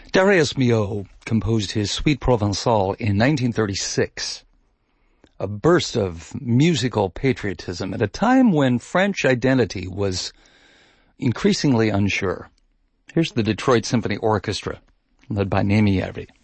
Darius Milhaud composed his Suite Provençale in 1936, a burst of musical patriotism at a time when French identity was increasingly unsure. Here's the Detroit Symphony Orchestra, led by Némi Järvi.